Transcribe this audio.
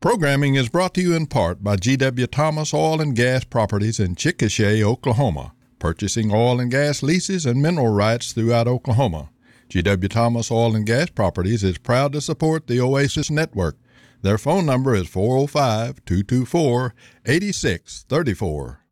Programming is brought to you in part by G.W. Thomas Oil and Gas Properties in Chickasha, Oklahoma, purchasing oil and gas leases and mineral rights throughout Oklahoma. G.W. Thomas Oil and Gas Properties is proud to support the Oasis Network. Their phone number is 405-224-8634.